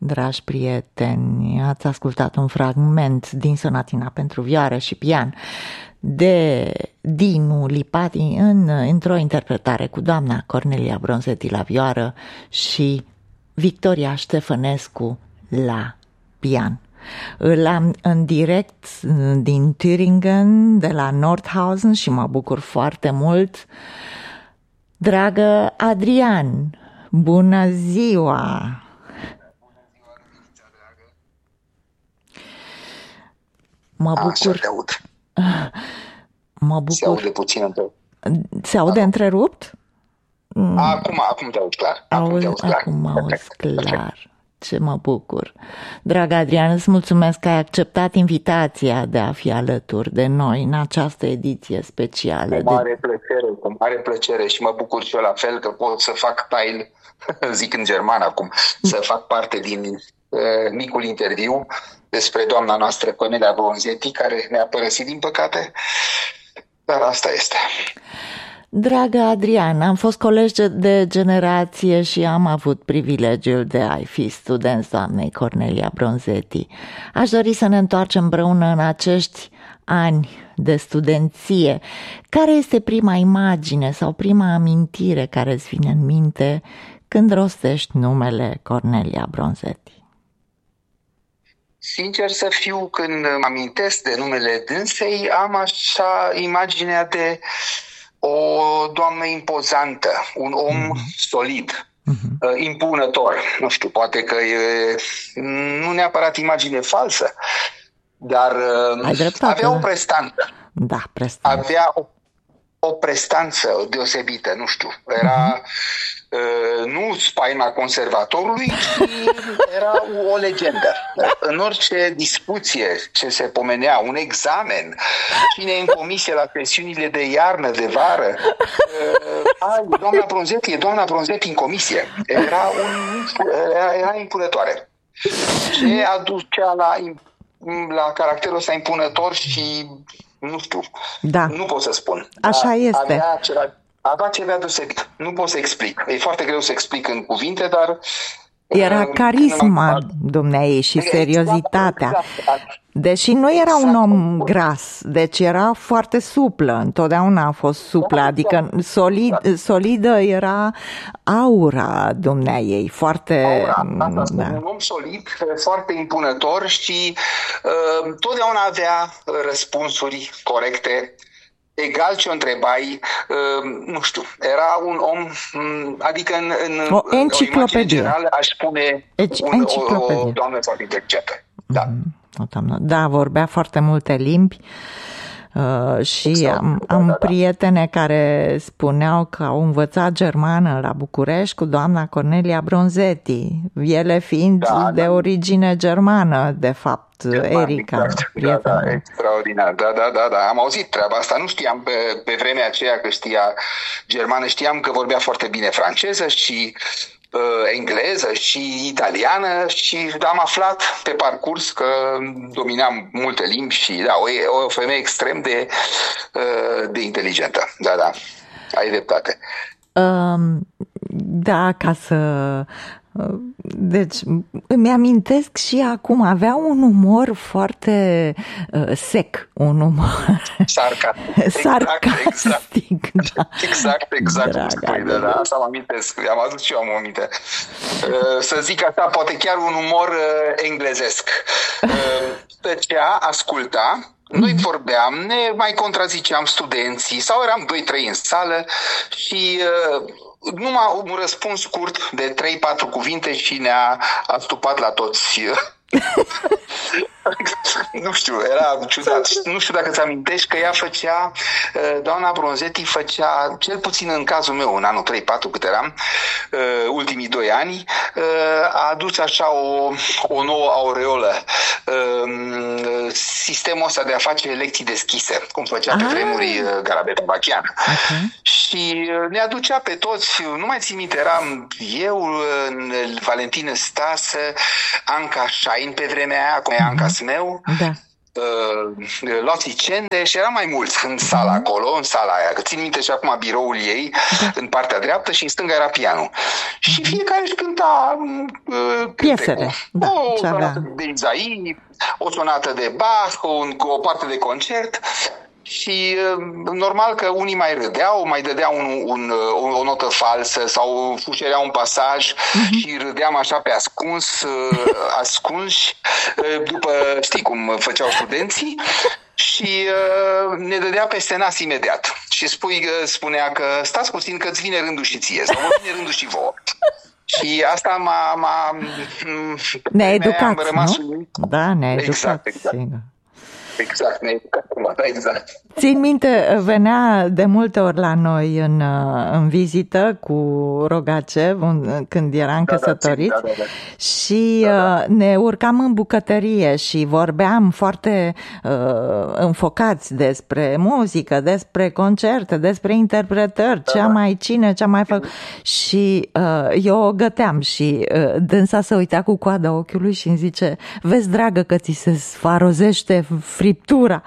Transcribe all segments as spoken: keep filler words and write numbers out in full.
dragi prieteni, ați ascultat un fragment din sonatina pentru vioară și pian de Dinu Lipati în, într-o interpretare cu doamna Cornelia Bronzetti la vioară și Victoria Ștefănescu la pian. Îl am în direct din Thüringen, de la Nordhausen, și mă bucur foarte mult. Dragă Adrian, bună ziua! Mă bucur. Așa, aud. Mă bucur. Se aude puțin într-o... Se aude întrerupt? Acum, acum te aud clar. Acum Auzi, te aud clar. acum auzi clar. Ce mă bucur. Dragă Adrian, îți mulțumesc că ai acceptat invitația de a fi alături de noi în această ediție specială. Cu mare de... plăcere, cu mare plăcere, și mă bucur și eu la fel că pot să fac Teil, zic în german acum, să fac parte din uh, micul interviu despre doamna noastră Cornelia Bronzetti, care ne-a părăsit din păcate, dar asta este. Dragă Adrian, am fost colegi de generație și am avut privilegiul de a fi studenți doamnei Cornelia Bronzetti. Aș dori să ne întoarcem împreună în acești ani de studenție. Care este prima imagine sau prima amintire care îți vine în minte când rostești numele Cornelia Bronzetti? Sincer să fiu, când mă amintesc de numele dânsei, am așa imaginea de o doamnă impozantă, un om mm-hmm. solid, mm-hmm. impunător. Nu știu, poate că e nu neapărat imagine falsă, dar avea o prestanță. Da, prestanță. Avea o, o prestanță deosebită, nu știu. Era mm-hmm. uh, nu spaima conservatorului, ci era o legendă. În orice discuție ce se pomenea, un examen, cine e în comisie la sesiunile de iarnă, de vară, uh, a, doamna Bronzetti, e doamna Bronzetti în comisie. Era, un, era, era impunătoare. Ce aducea la, la caracterul ăsta impunător și nu știu, da. Nu pot să spun. Așa este. Avea ceva, avea ceva deosebit. Nu pot să explic. E foarte greu să explic în cuvinte, dar... Era carisma dumneaei și seriozitatea. Exact, exact. Deși nu era exact. un om gras, deci era foarte suplă, întotdeauna a fost suplă, adică solid, solidă era aura dumneaei, foarte... Aura, asta, da. Un om solid, foarte impunător și uh, totdeauna avea răspunsuri corecte. Egal ce o întrebai, uh, nu știu, era un om, adică în, în o enciclopedie. Generală aș spune un, o, o doamnă foarte inteligentă. Da. Mm-hmm. Da, vorbea foarte multe limbi uh, și exact. am, da, am da, da. prietene care spuneau că au învățat germană la București cu doamna Cornelia Bronzetti, ele fiind da, de da. origine germană, de fapt. German, Erica, exact. da, da, extraordinar. Da, da, da, da. Am auzit treaba asta. Nu știam pe, pe vremea aceea că știa germană, știam că vorbea foarte bine franceză și uh, engleză și italiană și am aflat pe parcurs că domina multe limbi și da, o, o femeie extrem de, uh, de inteligentă. Da, da. Ai dreptate. Um, da, ca să... Deci, îmi amintesc și acum, avea un umor foarte uh, sec, un umor sarcastic. sarcastic, exact, da. Exact, exact. Draga, da, da, asta mă amintesc, am adus și eu am aminte. Uh, să zic așa, poate chiar un umor uh, englezesc. Uh, tăcea, asculta, noi vorbeam, ne mai contraziceam studenții sau eram doi trei în sală și... Uh, numai un răspuns scurt de trei patru cuvinte și ne-a astupat la toți. Nu știu, era ciudat. Nu știu dacă ți amintești că ea făcea, doamna Bronzetti făcea, cel puțin în cazul meu, în anul trei patru cât eram, ultimii doi ani, a adus așa o, o nouă aureolă. Sistemul ăsta de a face lecții deschise, cum făcea pe vremuri Garabet Bachian. Okay. Și ne aducea pe toți, nu mai țin minte, eram eu, Valentin Stasă, Anca Șain pe vremea aia, cu Anca Smeu, da. uh, Loții Cende și era mai mulți în sala acolo, în sala aia, că țin minte și acum biroul ei, da. În partea dreaptă și în stânga era pianul. Și fiecare își cânta uh, piesele, da, o ce sonată avea. de Isaïe, o sonată de Bach, un, o parte de concert. Și normal că unii mai râdeau, mai dădeau un, un, o, o notă falsă sau fușerea un pasaj uh-huh. și râdeam așa pe ascuns, ascunși, după, știi cum făceau studenții, și uh, ne dădea peste nas imediat. Și spui, spunea că stați puțin că îți vine rândul și ție, sau vă vine rândul și vouă. Și asta m-a... m-a ne-a educat, rămas nu? Unit. Da, ne-a educat. Exact, exact. Exact, ne-a educat. Da, exact. Țin minte, venea de multe ori la noi în, în vizită cu Rogacev când eram da, căsătoriți da, da, da. și da, da. ne urcam în bucătărie și vorbeam foarte uh, înfocați despre muzică, despre concerte, despre interpretări, da, cea mai cine, cea mai făcut. Și uh, eu o găteam și uh, dânsa se uita cu coada ochiului și îmi zice: vezi, dragă, că ți se sfarozește friptura.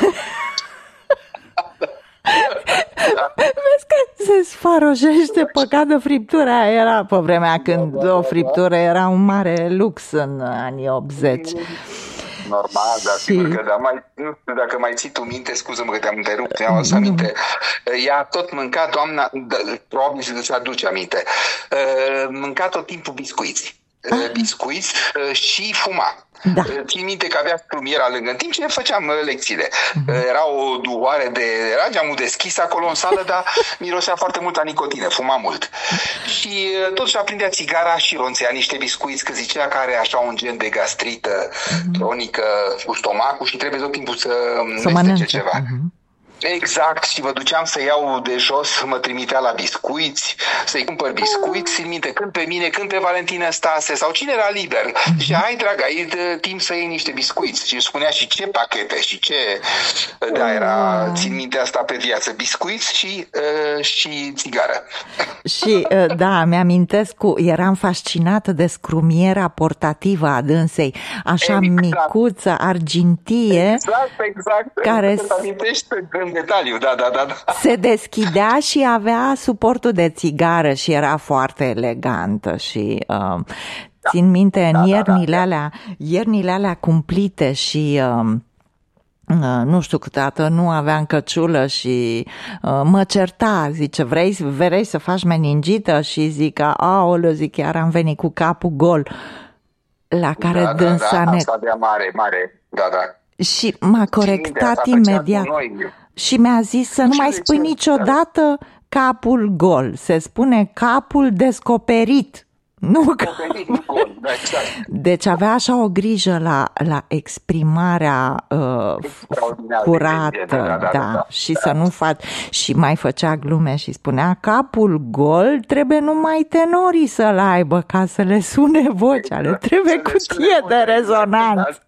Vezi că se sfarojește păcată friptura. Era pe vremea când o friptură era un mare lux în anii optzeci. Normal, dar și... sigur că da, mai, nu știu dacă mai ții tu minte, scuză-mă că te-am întrerupt, mi-am adus aminte. Ea tot mânca, doamna, probabil și îți aduce aminte, mânca tot timpul biscuiți. Ah. Biscuiți și fuma. Da. Țin minte că avea scrumiera lângă, în timp ce făceam lecțiile. Uh-huh. Era o duoare de... Era geamul deschis acolo în sală, dar mirosea foarte mult a nicotină, fuma mult. Și totuși aprindea țigara și ronțea niște biscuiți, că zicea că are așa un gen de gastrită uh-huh. cronică cu stomacul și trebuie tot timpul să, să mănânce ceva. Uh-huh. Exact, și vă duceam să iau de jos, mă trimitea la biscuiți, să-i cumpăr biscuiți, țin minte, când pe mine, când pe Valentina Stase, sau cine era liber. Mm-hmm. Și hai, dragă, ai de timp să iei niște biscuiți. Și spunea și ce pachete și ce... Da, era, țin minte asta pe viață, biscuiți și, uh, și țigară. Și, uh, da, mi-amintesc, cu, eram fascinată de scrumiera portativă a dânsei, așa exact. Micuță, argintie. Exact, exact. Care să amintești în detaliu, da, da, da, da. Se deschidea și avea suportul de țigară și era foarte elegantă și uh, țin minte în da, iernile, da, da, alea, iernile alea cumplite și uh, uh, nu știu, câteodată nu aveam căciulă și uh, mă certa, zice, vrei, vrei să faci meningită? Și zic, aoleu, zic, chiar am venit cu capul gol, la care da, dânsa da, da, ne... asta avea mare, mare, da, da. Și m-a corectat imediat și mi-a zis să nu mai spui niciodată capul gol, se spune capul descoperit. Nu capul. Deci avea așa o grijă la, la exprimarea uh, curată, da, da, da, da, și da. Să nu faci, și mai făcea glume și spunea capul gol trebuie numai tenorii să-l aibă ca să le sune vocea, le trebuie cutie de rezonanță.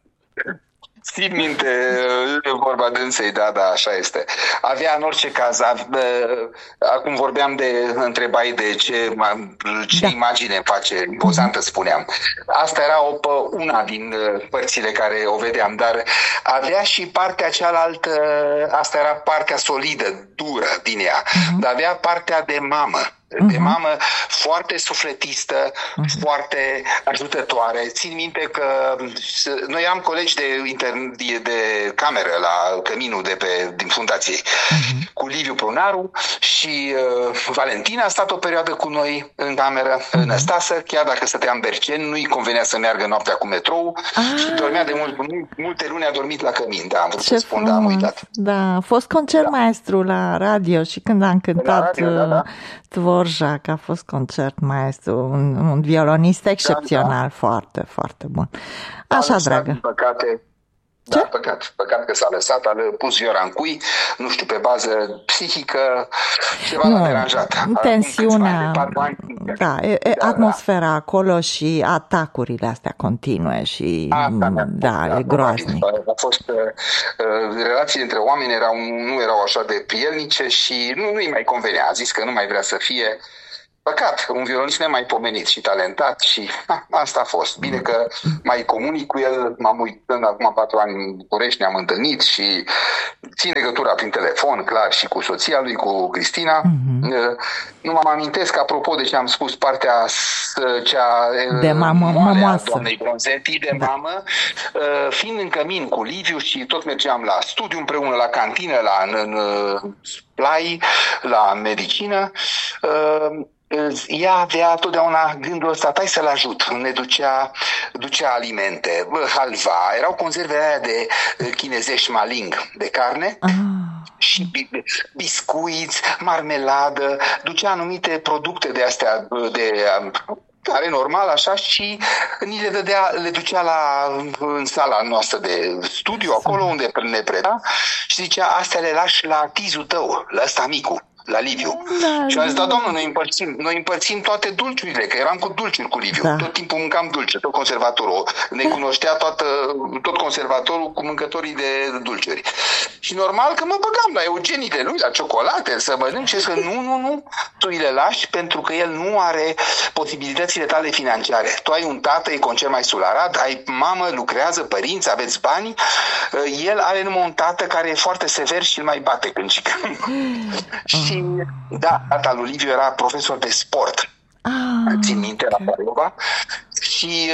Țin minte, vorba dânsei, da, da, așa este. Avea în orice caz, acum vorbeam de, întrebai de ce, ce da. Imagine face, impozantă spuneam. Asta era o, una din părțile care o vedeam, dar avea și partea cealaltă, asta era partea solidă, dură din ea, uh-huh. dar avea partea de mamă. De mamă foarte sufletistă, uh-huh. foarte ajutătoare. Țin minte că noi am colegi de, de, de cameră la căminul de pe, din fundație uh-huh. cu Liviu Prunaru și uh, Valentina a stat o perioadă cu noi în cameră, uh-huh. în Năstasă, chiar dacă stătea în Berceni, nu-i convenea să meargă noaptea cu metrou ah. și dormea de mult, multe luni a dormit la cămin. Da, am vrut să spun, da, am uitat. Da, a fost concert da. Maestru la radio și când am cântat radio, da, da. Dvorak, a fost concert maestru, un, un violonist excepțional, da, da. foarte, foarte bun. Așa, dragă. Păcate, da, păcat, păcat că s-a lăsat, a pus Ioran Cui, nu știu, pe bază psihică, ceva l-a deranjat. Tensiunea, da, e, e, da, atmosfera da. Acolo și atacurile astea continue și Asta, da, da, da, e groaznic. A fost, uh, relațiile între oameni erau, nu erau așa de prielnice și nu, nu-i mai convenea. A zis că nu mai vrea să fie Păcat, un violonist nemaipomenit și talentat și ha, asta a fost. Bine că mai comunic cu el, m-am uitat acum patru ani în București, ne-am întâlnit și țin legătura prin telefon, clar, și cu soția lui, cu Cristina. Mm-hmm. Nu mă amintesc, apropo de ce am spus, partea cea de mamă, mămoasă, doamnei Bronzetti, de da. mamă, fiind în cămin cu Liviu și tot mergeam la studiu împreună, la cantină, la în, în Plai, la medicină. Ea avea totdeauna gândul ăsta, hai să-l ajut, ne ducea, ducea alimente, halva, erau conservele aia de chinezești maling, de carne, ah. și biscuiți, marmeladă, ducea anumite producte de astea, de care normal așa, și ni le, dădea, le ducea la, în sala noastră de studiu, acolo unde ne preda, și zicea, astea le lași la tizul tău, la ăsta micu, la Liviu. Da, și am zis, da, domnul, noi împărțim, noi împărțim toate dulciurile, că eram cu dulciuri cu Liviu. Da. Tot timpul mâncam dulce, tot conservatorul. Ne cunoștea toată, tot conservatorul cu mâncătorii de dulciuri. Și normal că mă băgam la eugenile lui, la ciocolate, să mănânce, să nu, nu, nu, tu îi le lași pentru că el nu are posibilitățile tale financiare. Tu ai un tată, e concert mai Arad, ai mamă, lucrează, părinți, aveți bani. El are numai un tată care e foarte sever și îl mai bate când și când. Și da, tata lui Liviu era profesor de sport. Ah, țin minte, okay. la Craiova. Și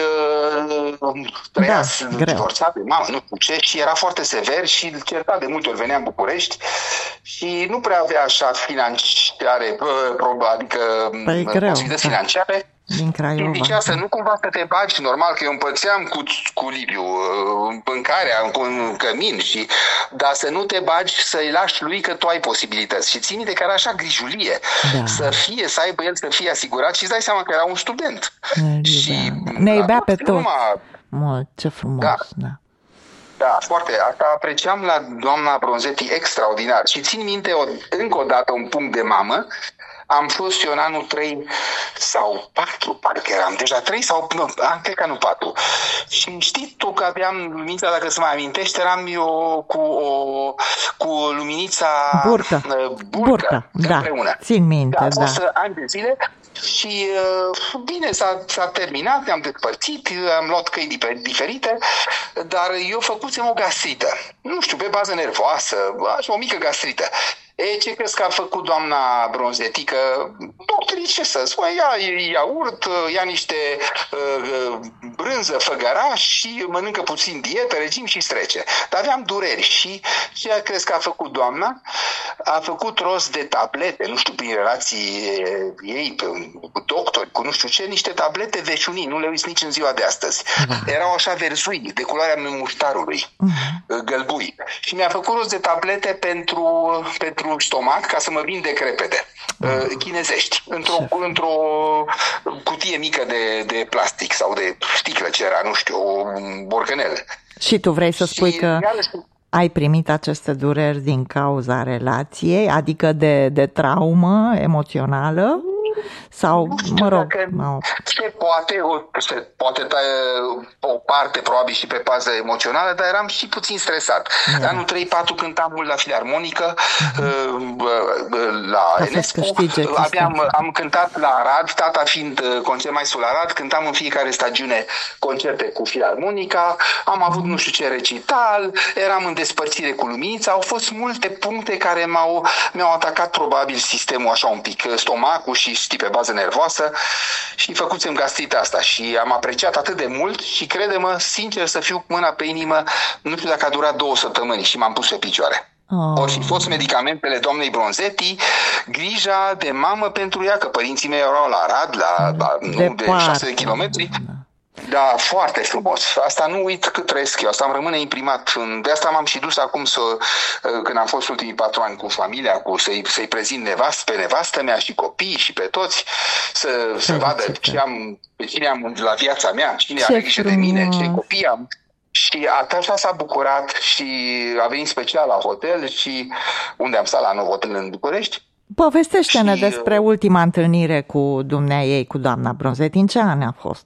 uh, trăia da, divorțat de mamă, nu știu ce, și era foarte sever și îl certa de multe ori, venea în București și nu prea avea așa financiare, adică păi posibilități financiare. Din Craiova. Și zicea să nu cumva să te bagi, normal că eu împărțeam cu, cu Liviu mâncarea în cămin, și, dar să nu te bagi, să-i lași lui că tu ai posibilități. Și ții minte că era așa grijulie, da. să fie, să aibă el, să fie asigurat, și îți dai seama că era un student. Ne și ne iubea pe toți. Numai... Mult, ce frumos. Da. Da. Da, foarte. Asta apreciam la doamna Bronzetti extraordinar. Și țin minte o, încă o dată un punct de mamă. Am fost eu în anul trei sau patru, parcă eram deja trei sau, nu, cred că nu patru. Și știi tu că aveam luminița, dacă se mai amintești, eram eu cu, o, cu luminița burcă, burcă, burcă da, împreună. Țin minte, da. A fost da. ani de zile și bine, s-a, s-a terminat, ne-am despărțit, am luat căi diferite, dar eu făcusem o gastrită. Nu știu, pe bază nervoasă, așa, o mică gastrită. E, ce crezi că a făcut doamna Bronzetti? Că doctorii, ce să spun, ia iaurt, ia niște uh, brânză, făgăraș și mănâncă puțin dietă, regim și strece. Dar aveam dureri și ce crezi că a făcut doamna? A făcut rost de tablete, nu știu, prin relații ei, cu doctori, cu nu știu ce, niște tablete veșunii, nu le uiți nici în ziua de astăzi. Erau așa verzui, de culoarea muștarului, gălbui. Și mi-a făcut rost de tablete pentru, pentru stomac, ca să mă vindec repede. Chinezești. Într-o, într-o cutie mică de, de plastic sau de sticlă ce era, nu știu, o borcanel. Și tu vrei să spui și că ai primit aceste dureri din cauza relației, adică de, de traumă emoțională? Sau, nu știu, mă rog, dacă no. se poate, o, se poate o parte probabil și pe bază emoțională, dar eram și puțin stresat. Yeah. Anul trei patru cântam mult la filarmonică, mm-hmm. la Enescu, aveam, am cântat la Arad, tata fiind concert mai la Arad, cântam în fiecare stagiune concerte cu filarmonica, am avut mm-hmm. nu știu ce recital, eram în despărțire cu luminița, au fost multe puncte care m-au, mi-au atacat probabil sistemul așa un pic, stomacul și știi, pe bază nervoasă, și făcusem gastrita asta și am apreciat atât de mult și crede-mă, sincer să fiu cu mâna pe inimă, nu știu dacă a durat două săptămâni și m-am pus pe picioare. Oh. Ori fi fost medicamentele doamnei Bronzetti, grija de mamă pentru ea, că părinții mei erau la Arad, la, la nu, de șase kilometri. Da, foarte frumos. Asta nu uit cât trăiesc eu. Asta îmi rămâne imprimat. De asta m-am și dus acum să, când am fost ultimii patru ani cu familia, cu să-i, să-i prezint nevast, pe nevastă mea și copii și pe toți, să, să vadă ce am, pe cine am la viața mea, cine are grijă de mine, ce copii am. Și așa s-a bucurat și a venit special la hotel și unde am stat la nou hotel în București. Povestește-ne și, despre ultima întâlnire cu dumneaei, cu doamna Bronzetti. În ce an a fost?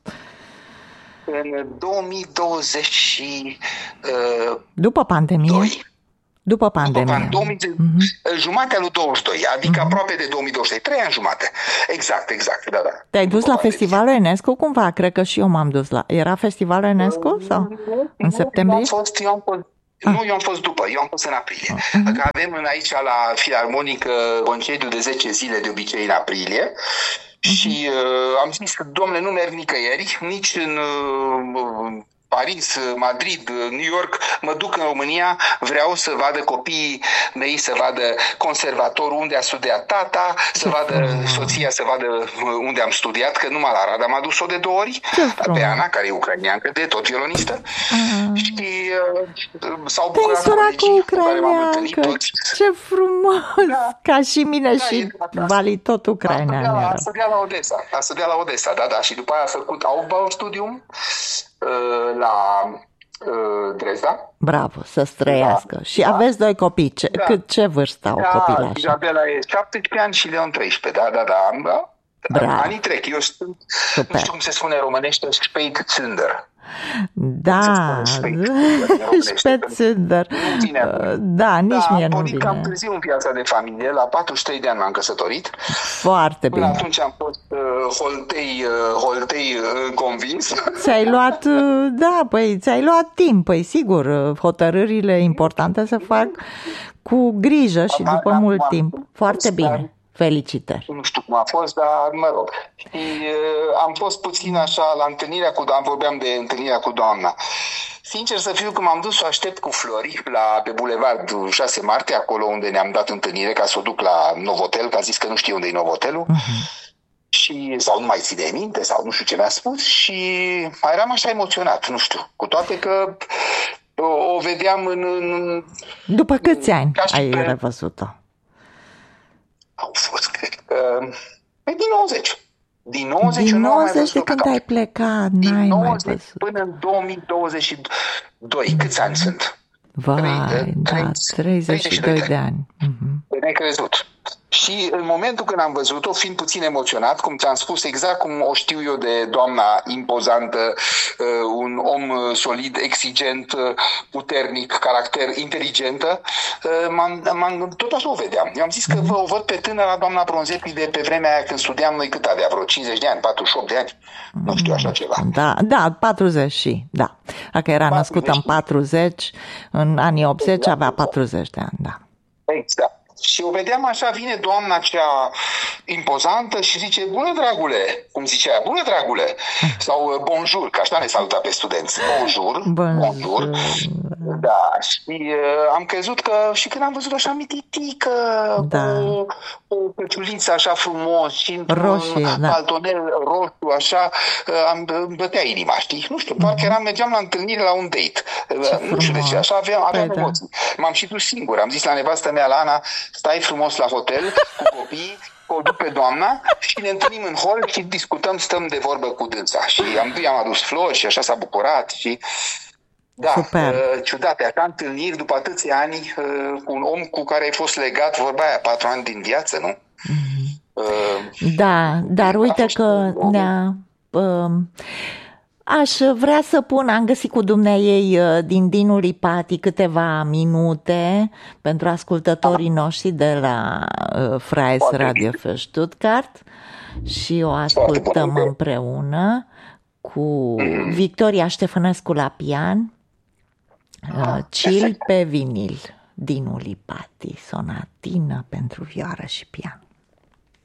În două mii douăzeci și doi. După pandemie? După pandemie. După pandemie, uh-huh. Jumatea lui douăzeci și doi, adică uh-huh. aproape de două mii douăzeci și trei, trei ani jumate. Exact, exact, da, da. Te-ai dus la festivalul Enescu cumva? Cred că și eu m-am dus la... Era festivalul Enescu sau? Nu, în septembrie? Eu am fost, eu am fost, ah. Nu, eu am fost după, eu am fost în aprilie. Uh-huh. Că avem în aici la Filarmonică concediu de zece zile de obicei în aprilie. Uh-huh. Și uh, am zis că, domnule, nu merg nicăieri, nici în... Uh, Paris, Madrid, New York, mă duc în România, vreau să vadă copiii mei, să vadă conservatorul unde a studiat tata, să vadă soția, să vadă unde am studiat, că numai la Arad am adus-o de două ori, pe Ana, care e ucraniancă, de tot violonistă. Ah. Și uh, s-au bucurat colegii cu care m-am întâlnit toți. Ce frumos! Da. Ca și mine da, și Vali, tot ucrainean. A studiat la Odessa, a studiat la Odessa, da, da, și după aia a făcut Aufbaustudium la uh, Dresda. Bravo, să străiască. Da, și da. Aveți doi copii. Ce, da. Cât, ce vârstă au da, copilașii? Izabela e șaptesprezece ani și Leon treisprezece. Da, da, da. da. Bravo. Anii trec. Eu sunt, nu știu cum se spune în românește, Spätzünder. Da, Spätzünder. Da, nici da, mie nu vine. Cam târziu în viața de familie, la patruzeci și trei de ani m-am căsătorit. Foarte bine. Până atunci am fost uh, holtei, uh, holtei uh, convins. Ți-ai luat, uh, da, păi ți-ai luat timp, păi sigur, hotărârile importante se fac cu grijă și după mult timp. Foarte bine. Felicitări. Nu știu cum a fost, dar mă rog. Și uh, am fost puțin așa la întâlnirea cu doamna, vorbeam de întâlnirea cu doamna. Sincer să fiu, că m-am dus să o aștept cu flori la, pe Bulevard șase martie, acolo unde ne-am dat întâlnire, ca să o duc la Novotel, că a zis că nu știu unde e Novotelul. Uh-huh. Și, sau nu mai ține minte, sau nu știu ce mi-a spus, și eram așa emoționat, nu știu, cu toate că o, o vedeam în... în După câți ani ai pe... revăzut-o? Au fost, cred că, din nouăzeci. Din nouăzeci, din nouăzeci de când ai plecat, din n-ai nouăzeci mai văzut. Până în două mii douăzeci și doi. Câți ani sunt? Vai, da, treizeci și doi de ani. De necrezut. Și în momentul când am văzut-o, fiind puțin emoționat, cum ți-am spus, exact cum o știu eu de doamna impozantă, un om solid, exigent, puternic, caracter, inteligentă, m-am, m-am, tot așa o vedeam. Eu am zis că vă o văd pe tânăra doamna Bronzetti de pe vremea aia când studiam noi, cât avea, vreo cincizeci de ani, patruzeci și opt de ani, nu știu așa ceva. Da, da, patruzeci și, da. Dacă era născută în patruzeci, în anii optzeci exact, avea patruzeci de ani, da. Exact. Și o vedeam așa, vine doamna cea impozantă și zice, bună dragule, cum zicea, bună dragule, sau bonjour, că așa ne saluta pe studenți, bonjour, bonjour, da, și uh, am crezut că, și când am văzut așa mititică, da. cu o căciuliță așa frumos și într-un da. paltonel roșu, așa, uh, am, îmi bătea inima, știi, nu știu, parcă eram, mergeam la întâlnire la un date, uh, nu știu de ce, așa aveam, aveam păi, emoții. Da. M-am și dus singur, am zis la nevastă mea, la Ana, stai frumos la hotel cu copiii, o duc pe doamna și ne întâlnim în hol și discutăm, stăm de vorbă cu dânsa. Și am, i-am adus flori și așa s-a bucurat și... Da, uh, ciudate, așa întâlniri după atâția ani uh, cu un om cu care ai fost legat, vorba aia, patru ani din viață, nu? Mm-hmm. Uh, da, dar uite că ne-a... Uh, Aș vrea să pun, am găsit cu dumneaei din Dinu Lipati câteva minute pentru ascultătorii noștri de la uh, Freies Radio für Stuttgart și o ascultăm împreună cu Victoria Ștefănescu la pian, uh, Chill pe vinil, Dinu Lipati, sonatină pentru vioară și pian.